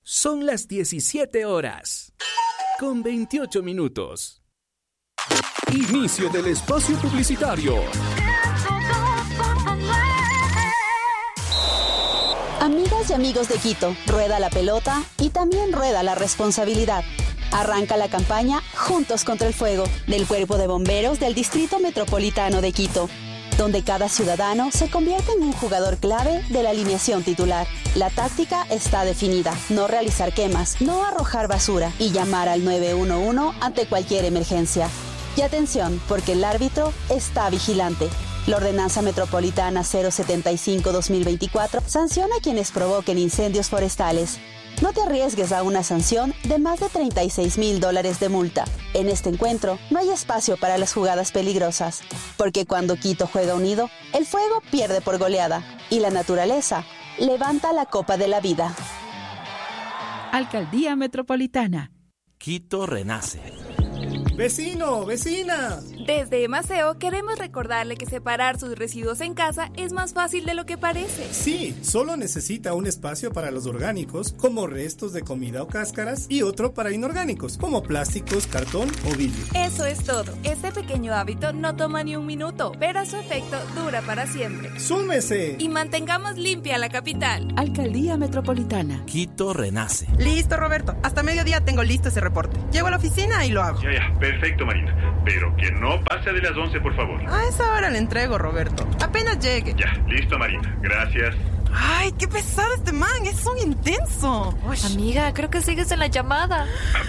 Son las 17 horas, con 28 minutos. Inicio del espacio publicitario. Amigas y amigos de Quito, rueda la pelota y también rueda la responsabilidad. Arranca la campaña Juntos contra el Fuego del Cuerpo de Bomberos del Distrito Metropolitano de Quito, donde cada ciudadano se convierte en un jugador clave de la alineación titular. La táctica está definida: no realizar quemas, no arrojar basura y llamar al 911 ante cualquier emergencia. Y atención, porque el árbitro está vigilante. La Ordenanza Metropolitana 075-2024 sanciona a quienes provoquen incendios forestales. No te arriesgues a una sanción de más de $36,000 de multa. En este encuentro no hay espacio para las jugadas peligrosas, porque cuando Quito juega unido, el fuego pierde por goleada y la naturaleza levanta la copa de la vida. Alcaldía Metropolitana. Quito renace. ¡Vecino! ¡Vecina! Desde Emaceo queremos recordarle que separar sus residuos en casa es más fácil de lo que parece. Sí, solo necesita un espacio para los orgánicos, como restos de comida o cáscaras, y otro para inorgánicos, como plásticos, cartón o vidrio. Eso es todo. Este pequeño hábito no toma ni un minuto, pero su efecto dura para siempre. ¡Súmese! Y mantengamos limpia la capital. Alcaldía Metropolitana. Quito renace. Listo, Roberto. Hasta mediodía tengo listo ese reporte. Llego a la oficina y lo hago. Ya. Perfecto, Marina. Pero que no pase de las 11, por favor. A esa hora le entrego, Roberto. Apenas llegue. Ya, listo, Marina. Gracias. Ay, qué pesado este man. Es un intenso. Uy. Amiga, creo que sigues en la llamada.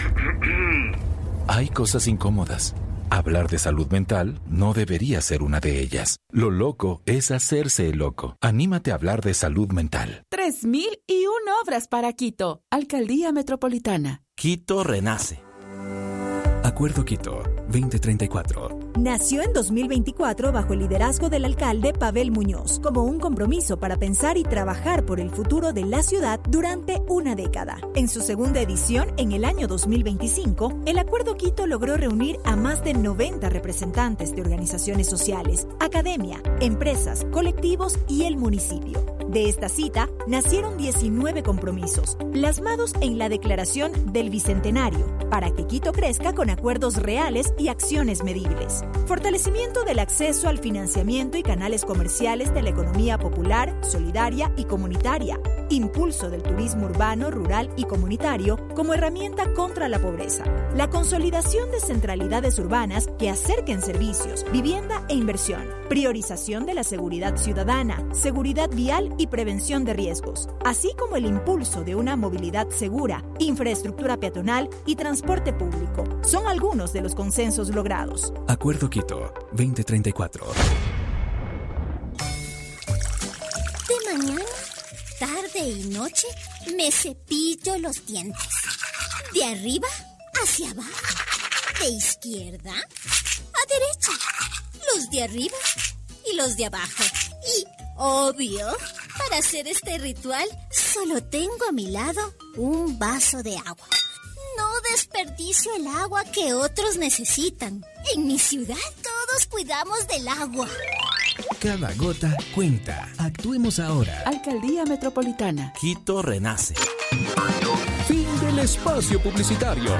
Hay cosas incómodas. Hablar de salud mental no debería ser una de ellas. Lo loco es hacerse el loco. Anímate a hablar de salud mental. 3,001 obras para Quito. Alcaldía Metropolitana. Quito renace. Acuerdo Quito 2034. Nació en 2024 bajo el liderazgo del alcalde Pavel Muñoz, como un compromiso para pensar y trabajar por el futuro de la ciudad durante una década. En su segunda edición, en el año 2025, el Acuerdo Quito logró reunir a más de 90 representantes de organizaciones sociales, academia, empresas, colectivos y el municipio. De esta cita nacieron 19 compromisos, plasmados en la Declaración del Bicentenario, para que Quito crezca con acuerdos reales y acciones medibles. Fortalecimiento del acceso al financiamiento y canales comerciales de la economía popular, solidaria y comunitaria. Impulso del turismo urbano, rural y comunitario como herramienta contra la pobreza. La consolidación de centralidades urbanas que acerquen servicios, vivienda e inversión. Priorización de la seguridad ciudadana, seguridad vial y prevención de riesgos, así como el impulso de una movilidad segura, infraestructura peatonal y transporte público. Son algunos de los consensos logrados. Acuerdo Quito 2034. De mañana, tarde y noche me cepillo los dientes. De arriba hacia abajo. De izquierda a derecha. Los de arriba y los de abajo. Y, obvio, para hacer este ritual solo tengo a mi lado un vaso de agua. No desperdicio el agua que otros necesitan. En mi ciudad todos cuidamos del agua. Cada gota cuenta. Actuemos ahora. Alcaldía Metropolitana. Quito renace. Fin del espacio publicitario.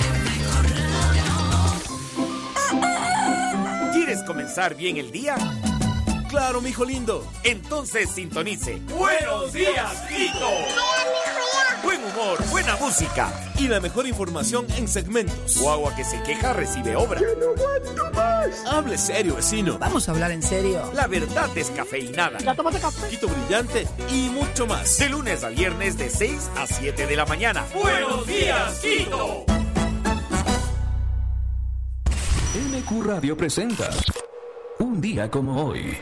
¿Quieres comenzar bien el día? Claro, mijo lindo. Entonces sintonice. ¡Buenos días, Quito! Buen humor, buena música y la mejor información en segmentos. Guagua que se queja recibe obra. ¡Ya no aguanto más! Hable serio, vecino. Vamos a hablar en serio. La verdad descafeinada. ¿Ya tomaste café? Quito brillante y mucho más. De lunes a viernes de 6 a 7 de la mañana. ¡Buenos días, Quito! MQ Radio presenta Un día como hoy.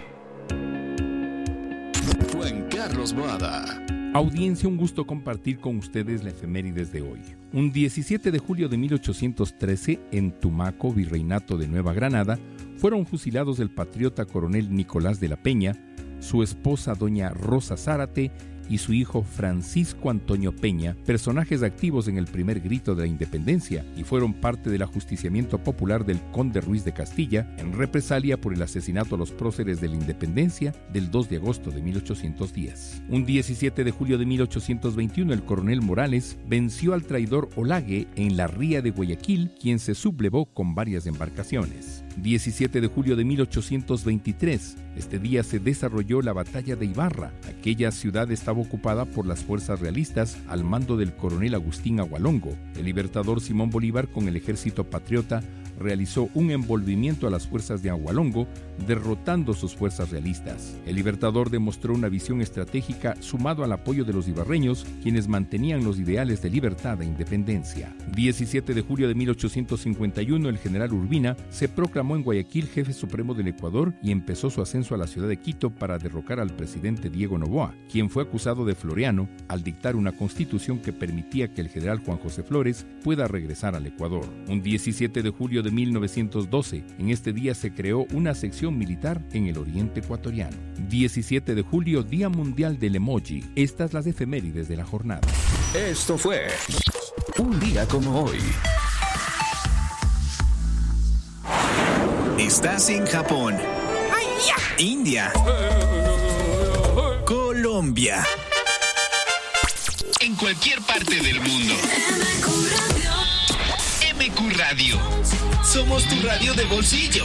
Juan Carlos Boada. Audiencia, un gusto compartir con ustedes la efemérides de hoy. Un 17 de julio de 1813, en Tumaco, Virreinato de Nueva Granada, fueron fusilados el patriota coronel Nicolás de la Peña, su esposa doña Rosa Zárate y su hijo Francisco Antonio Peña, personajes activos en el primer grito de la independencia y fueron parte del ajusticiamiento popular del conde Ruiz de Castilla en represalia por el asesinato a los próceres de la independencia del 2 de agosto de 1810. Un 17 de julio de 1821, el coronel Morales venció al traidor Olague en la ría de Guayaquil, quien se sublevó con varias embarcaciones. 17 de julio de 1823, este día se desarrolló la batalla de Ibarra. Aquella ciudad estaba ocupada por las fuerzas realistas al mando del coronel Agustín Agualongo. El libertador Simón Bolívar, con el ejército patriota, realizó un envolvimiento a las fuerzas de Agualongo, derrotando sus fuerzas realistas. El libertador demostró una visión estratégica sumado al apoyo de los ibarreños, quienes mantenían los ideales de libertad e independencia. 17 de julio de 1851, el general Urbina se proclamó en Guayaquil jefe supremo del Ecuador y empezó su ascenso a la ciudad de Quito para derrocar al presidente Diego Noboa, quien fue acusado de floreano al dictar una constitución que permitía que el general Juan José Flores pueda regresar al Ecuador. Un 17 de julio de 1912, en este día se creó una sección militar en el oriente ecuatoriano. 17 de julio, Día Mundial del Emoji. Estas las efemérides de la jornada. Esto fue un día como hoy. Estás en Japón, India, Colombia, en cualquier parte del mundo. MQ Radio. Somos tu radio de bolsillo.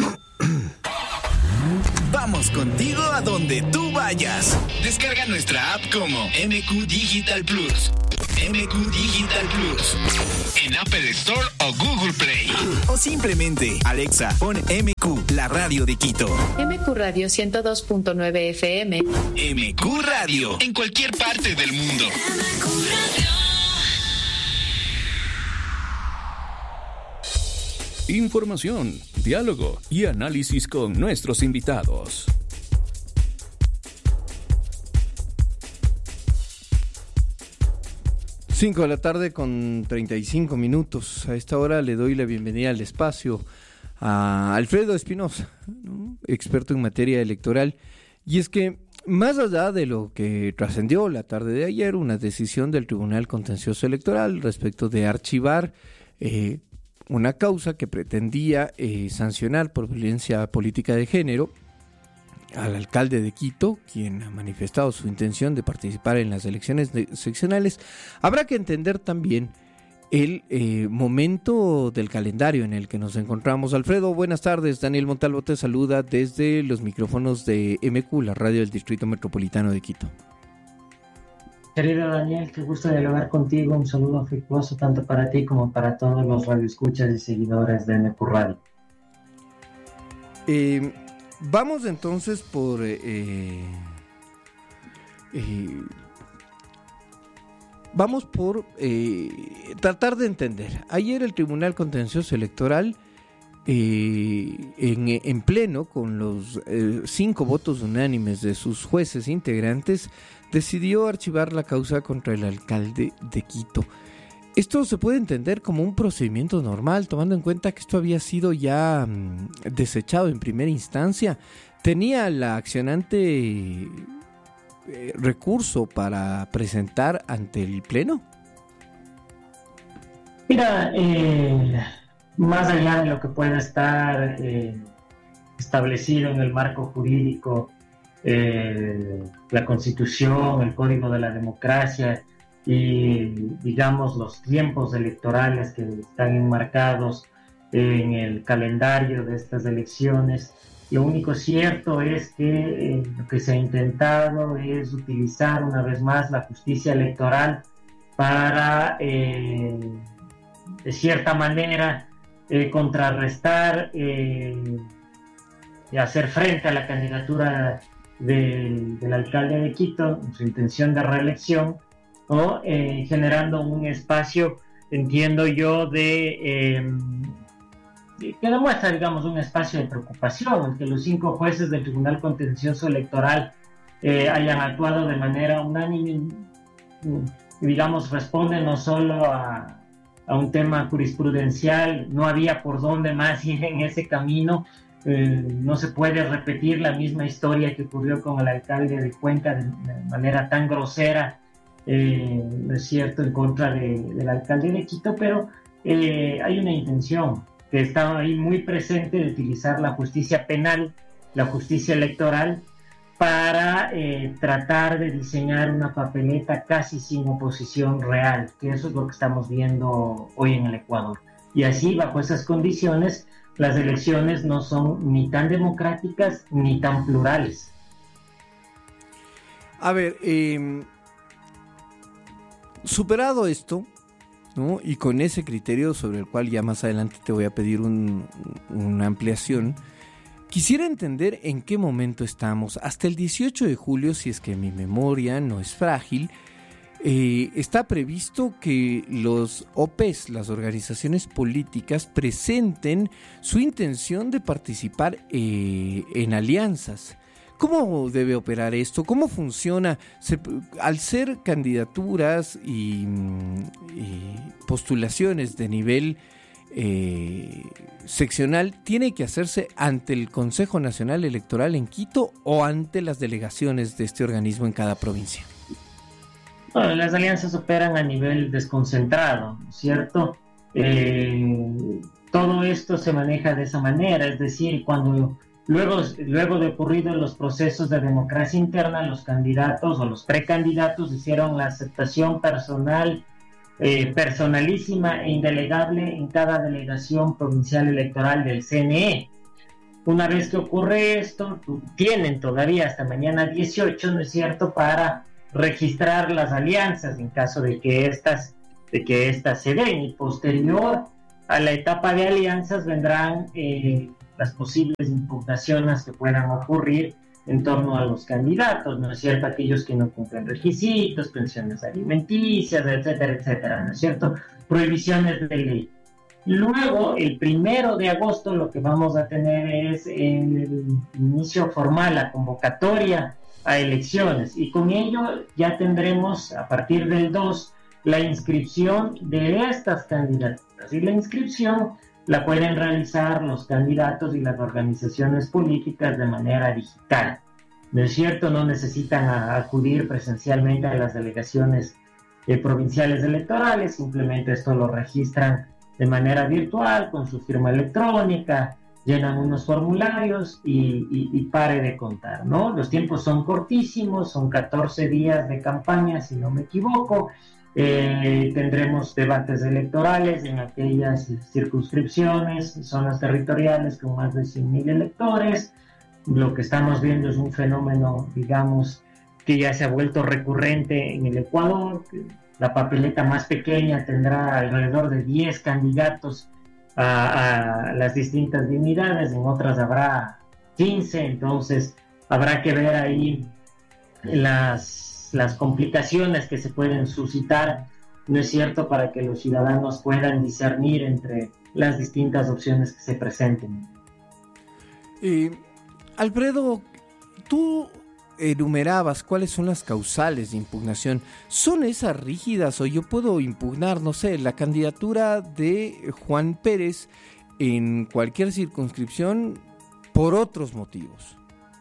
Vamos contigo a donde tú vayas. Descarga nuestra app como MQ Digital Plus. MQ Digital Plus. En Apple Store o Google Play. O simplemente, Alexa, pon MQ, la radio de Quito. MQ Radio 102.9 FM. MQ Radio. En cualquier parte del mundo. MQ Radio. Información, diálogo y análisis con nuestros invitados. Cinco de la tarde con 35 minutos. A esta hora le doy la bienvenida al espacio a Alfredo Espinosa, ¿no? Experto en materia electoral. Y es que, más allá de lo que trascendió la tarde de ayer, una decisión del Tribunal Contencioso Electoral respecto de archivar una causa que pretendía sancionar por violencia política de género al alcalde de Quito, quien ha manifestado su intención de participar en las elecciones seccionales. Habrá que entender también el momento del calendario en el que nos encontramos. Alfredo, buenas tardes. Daniel Montalvo te saluda desde los micrófonos de MQ, la radio del Distrito Metropolitano de Quito. Querido Daniel, qué gusto dialogar contigo. Un saludo afectuoso tanto para ti como para todos los radioescuchas y seguidores de MQ Radio. Vamos entonces por tratar de entender. Ayer el Tribunal Contencioso Electoral, en pleno, con los 5 votos unánimes de sus jueces integrantes, decidió archivar la causa contra el alcalde de Quito. Esto se puede entender como un procedimiento normal, tomando en cuenta que esto había sido ya desechado en primera instancia. ¿Tenía la accionante recurso para presentar ante el Pleno? Mira, más allá de lo que pueda estar establecido en el marco jurídico, la Constitución, el Código de la Democracia y, digamos, los tiempos electorales que están enmarcados en el calendario de estas elecciones, lo único cierto es que lo que se ha intentado es utilizar una vez más la justicia electoral para, de cierta manera, contrarrestar y hacer frente a la candidatura del alcalde de Quito, su intención de reelección, o generando un espacio, entiendo yo, que demuestra, digamos, un espacio de preocupación, en que los 5 jueces del Tribunal Contencioso Electoral hayan actuado de manera unánime, digamos, responde no solo a un tema jurisprudencial, no había por dónde más ir en ese camino, no se puede repetir la misma historia que ocurrió con el alcalde de Cuenca de manera tan grosera, ¿no es cierto?, en contra del alcalde de Quito, pero hay una intención que está ahí muy presente de utilizar la justicia penal, la justicia electoral, para tratar de diseñar una papeleta casi sin oposición real, que eso es lo que estamos viendo hoy en el Ecuador. Y así, bajo esas condiciones, las elecciones no son ni tan democráticas ni tan plurales. A ver, superado esto, ¿no?, y con ese criterio sobre el cual ya más adelante te voy a pedir una ampliación, quisiera entender en qué momento estamos. Hasta el 18 de julio, si es que mi memoria no es frágil, está previsto que los OPs, las organizaciones políticas, presenten su intención de participar en alianzas. ¿Cómo debe operar esto? ¿Cómo funciona? Al ser candidaturas y postulaciones de nivel seccional, ¿tiene que hacerse ante el Consejo Nacional Electoral en Quito o ante las delegaciones de este organismo en cada provincia? Bueno, las alianzas operan a nivel desconcentrado, ¿cierto? Todo esto se maneja de esa manera, es decir, cuando luego de ocurridos los procesos de democracia interna, los candidatos o los precandidatos hicieron la aceptación personal, personalísima e indelegable en cada delegación provincial electoral del CNE. Una vez que ocurre esto, tienen todavía hasta mañana 18, ¿no es cierto?, para registrar las alianzas en caso de que estas se den, y posterior a la etapa de alianzas vendrán las posibles impugnaciones que puedan ocurrir en torno a los candidatos, ¿no es cierto?, aquellos que no cumplen requisitos, pensiones alimenticias, etcétera, etcétera, ¿no es cierto?, prohibiciones de ley. Luego, el 1 de agosto, lo que vamos a tener es el inicio formal, la convocatoria a elecciones, y con ello ya tendremos a partir del 2 la inscripción de estas candidaturas, y la inscripción la pueden realizar los candidatos y las organizaciones políticas de manera digital, ¿no es cierto? No necesitan acudir presencialmente a las delegaciones provinciales electorales, simplemente esto lo registran de manera virtual con su firma electrónica, llenan unos formularios y pare de contar, ¿no? Los tiempos son cortísimos, son 14 días de campaña, si no me equivoco. Tendremos debates electorales en aquellas circunscripciones, zonas territoriales con más de 100.000 electores. Lo que estamos viendo es un fenómeno, digamos, que ya se ha vuelto recurrente en el Ecuador. La papeleta más pequeña tendrá alrededor de 10 candidatos a las distintas dignidades, en otras habrá 15, entonces habrá que ver ahí las complicaciones que se pueden suscitar, ¿no es cierto?, para que los ciudadanos puedan discernir entre las distintas opciones que se presenten. Alfredo, tú enumerabas cuáles son las causales de impugnación. ¿Son esas rígidas o yo puedo impugnar, no sé, la candidatura de Juan Pérez en cualquier circunscripción por otros motivos?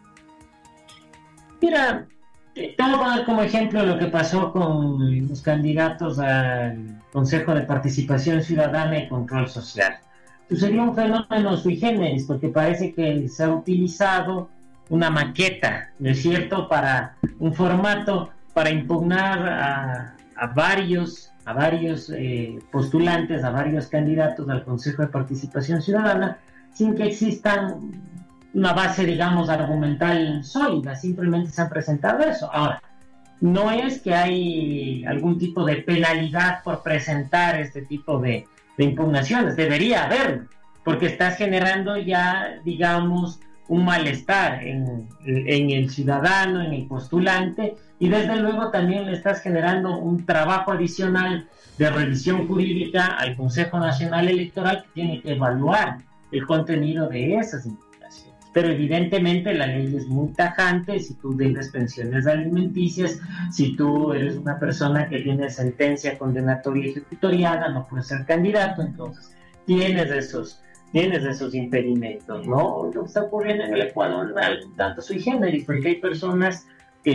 Mira, te voy a poner como ejemplo lo que pasó con los candidatos al Consejo de Participación Ciudadana y Control Social. Pues sería un fenómeno sui generis, porque parece que se ha utilizado una maqueta, ¿no es cierto?, para un formato para impugnar a varios postulantes, a varios candidatos al Consejo de Participación Ciudadana, sin que existan una base, digamos, argumental sólida. Simplemente se han presentado eso. Ahora, no es que hay algún tipo de penalidad por presentar este tipo de impugnaciones, debería haberlo, porque estás generando ya, digamos, un malestar en el ciudadano, en el postulante, y desde luego también le estás generando un trabajo adicional de revisión jurídica al Consejo Nacional Electoral, que tiene que evaluar el contenido de esas impugnaciones. Pero evidentemente la ley es muy tajante. Si tú debes pensiones alimenticias, si tú eres una persona que tiene sentencia condenatoria ejecutoriada, no puedes ser candidato. Entonces tienes tienes esos impedimentos, ¿no? Lo que está ocurriendo en el Ecuador es tanto sui generis, porque hay personas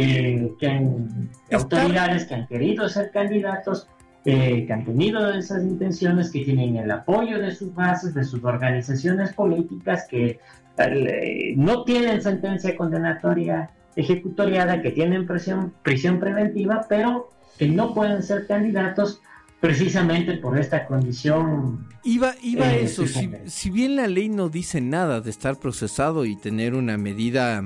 autoridades que han querido ser candidatos, que han tenido esas intenciones, que tienen el apoyo de sus bases, de sus organizaciones políticas, que no tienen sentencia condenatoria ejecutoriada, que tienen prisión preventiva, pero que no pueden ser candidatos precisamente por esta condición. Iba eso, si bien la ley no dice nada de estar procesado y tener una medida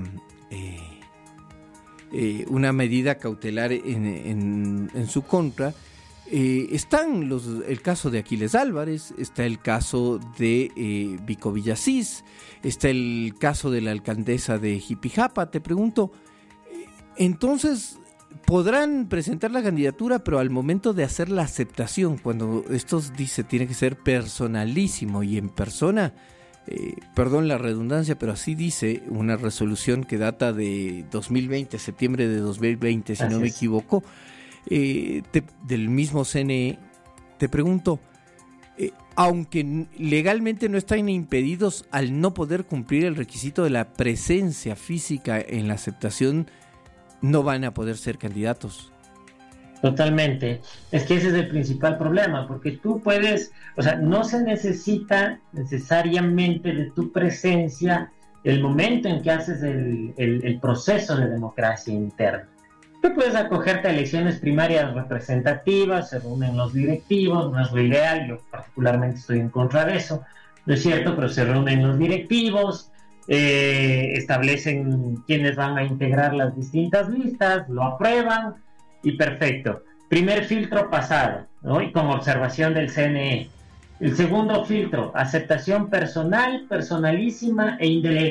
cautelar en su contra, están el caso de Aquiles Álvarez, está el caso de Vico Villasís, está el caso de la alcaldesa de Jipijapa. Te pregunto, entonces podrán presentar la candidatura, pero al momento de hacer la aceptación, cuando esto dice tiene que ser personalísimo y en persona, perdón la redundancia, pero así dice una resolución que data de 2020, septiembre de 2020, si no me equivoco, del mismo CNE, te pregunto, aunque legalmente no están impedidos, al no poder cumplir el requisito de la presencia física en la aceptación, no van a poder ser candidatos. Totalmente. Es que ese es el principal problema, porque tú puedes, no se necesita necesariamente de tu presencia el momento en que haces el proceso de democracia interna. Tú puedes acogerte a elecciones primarias representativas, se reúnen los directivos, no es lo ideal, yo particularmente estoy en contra de eso, ¿no es cierto? Pero se reúnen los directivos, establecen quiénes van a integrar las distintas listas, lo aprueban y perfecto. Primer filtro pasado, ¿no? Y con observación del CNE. El segundo filtro, aceptación personal, personalísima e indelegable.